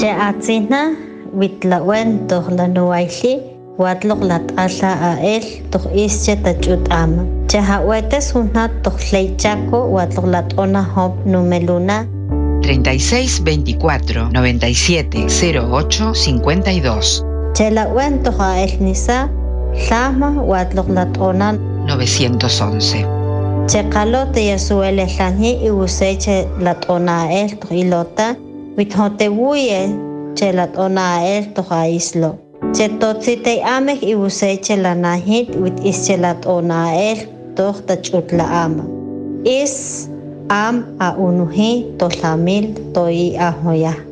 Che atzina witlawen toh la nuaili watlok lat asa a el toh ische tachut ama. Che hawetes unat toh leichaco watlok lat ona hop numeluna 36 24 97 08 52. Che la wen toh a el nisa Lama watlok lat ona 911. Che kalote yasuele lani y useche lat ona el toh ilota withote wuye che lat ona el toh a islo. Che totzite amek y useche la nahit wit ische lat ona el toh tachut la ama. Is am a unuhi toh lamil toi ahoya.